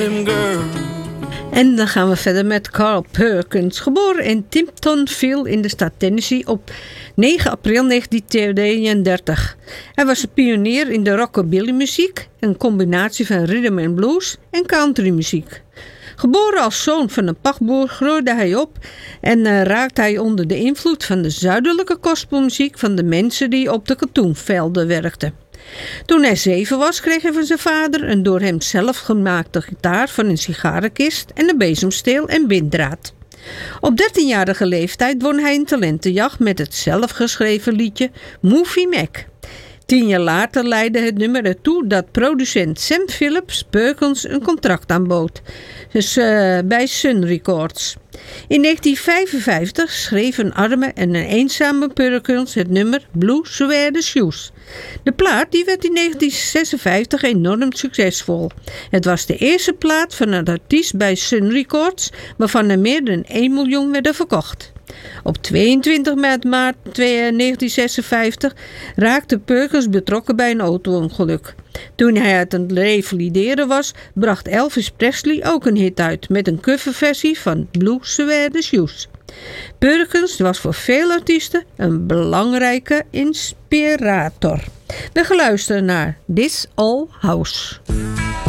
them girls. En dan gaan we verder met Carl Perkins. Geboren in Tiptonville in de staat Tennessee op 9 april 1932. Hij was een pionier in de rockabilly muziek, een combinatie van rhythm and blues en country muziek. Geboren als zoon van een pachtboer groeide hij op en raakte hij onder de invloed van de zuidelijke gospelmuziek van de mensen die op de katoenvelden werkten. Toen hij 7 was, kreeg hij van zijn vader een door hem zelf gemaakte gitaar van een sigarenkist en een bezemsteel en binddraad. Op 13-jarige leeftijd won hij een talentenjacht met het zelfgeschreven liedje Movie Mac. 10 jaar later leidde het nummer ertoe dat producent Sam Phillips Perkins een contract aanbood, dus bij Sun Records. In 1955 schreef een arme en een eenzame Perkins het nummer Blue Suede Shoes. De plaat die werd in 1956 enorm succesvol. Het was de eerste plaat van een artiest bij Sun Records waarvan er meer dan 1 miljoen werden verkocht. Op 22 maart 1956 raakte Perkins betrokken bij een auto-ongeluk. Toen hij uit het revalideren was, bracht Elvis Presley ook een hit uit met een coverversie van Blue Suede Shoes. Perkins was voor veel artiesten een belangrijke inspirator. We gaan luisteren naar This Old House.